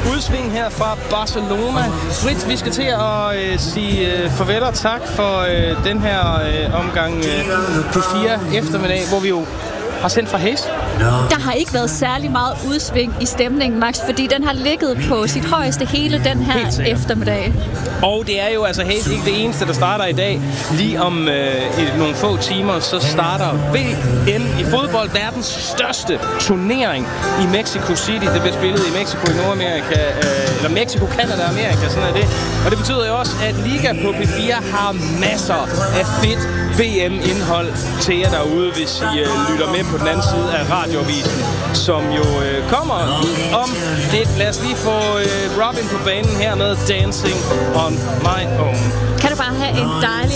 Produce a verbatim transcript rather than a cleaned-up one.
udsving her fra Barcelona. Britt, vi skal til at øh, sige øh, farvel og tak for øh, den her øh, omgang øh, P fire eftermiddag, hvor vi jo har sendt fra Hayes. Der har ikke været særlig meget udsving i stemningen, Max, fordi den har ligget på sit højeste hele den her eftermiddag. Og det er jo altså Hayes ikke det eneste, der starter i dag. Lige om øh, et, nogle få timer, så starter V M i fodbold, verdens største turnering i Mexico City. Det bliver spillet i Mexico i Nordamerika, øh, eller Mexico, Canada og Amerika, sådan er det. Og det betyder jo også, at Liga på P fire har masser af fedt V M-indhold til jer derude, hvis I øh, lytter med på den anden side af radioavisen, som jo øh, kommer om lidt. Lad os lige få øh, Robin på banen her med Dancing on My Own. Kan du bare have en dejlig